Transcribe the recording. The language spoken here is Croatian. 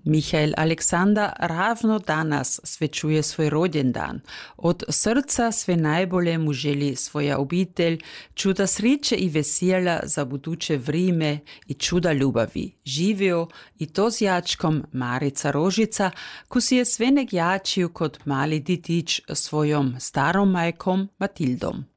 Michael Aleksandar ravno danas svečuje svoj rođendan. Od srca sve najbolje mu želi svoja obitelj, čuda sreće i veselja za buduće vrime i čuda ljubavi. Živio i to z jačkom Marica Rožica, ko si je svenek jačil kot mali ditič svojom starom majkom Matildom.